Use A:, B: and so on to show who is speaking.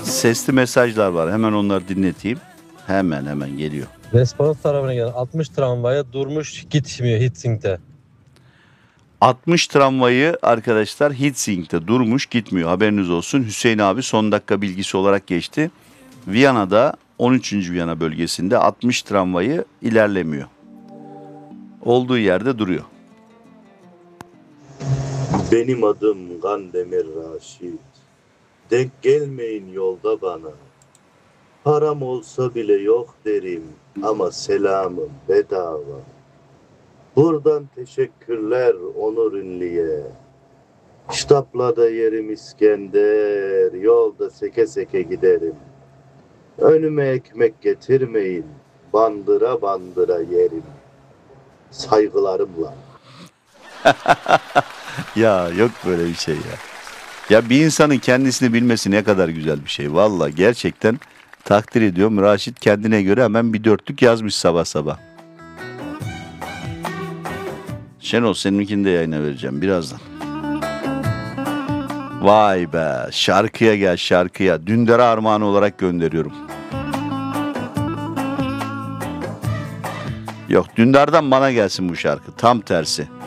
A: Sesli mesajlar var. Hemen onları dinleteyim. Hemen geliyor.
B: Respons tarafına gelen 60 tramvaya durmuş gitmiyor Hitsing'de.
A: 60 tramvayı arkadaşlar Hitsing'de durmuş gitmiyor. Haberiniz olsun. Hüseyin abi son dakika bilgisi olarak geçti. Viyana'da 13. Viyana bölgesinde 60 tramvayı ilerlemiyor. Olduğu yerde duruyor.
C: Benim adım Gandemir Raşit. Denk gelmeyin yolda bana. Param olsa bile yok derim ama selamım bedava. Buradan teşekkürler onur ünlüye. Ştapla da yerim İskender, yolda seke seke giderim. Önüme ekmek getirmeyin, bandıra bandıra yerim. Saygılarımla.
A: Ya yok böyle bir şey ya. Ya bir insanın kendisini bilmesi ne kadar güzel bir şey. Valla gerçekten takdir ediyorum. Raşit kendine göre hemen bir dörtlük yazmış sabah sabah. Şenol seninkini de yayına vereceğim birazdan. Vay be, şarkıya gel şarkıya. Dündar'a armağan olarak gönderiyorum. Yok, Dündar'dan bana gelsin bu şarkı. Tam tersi.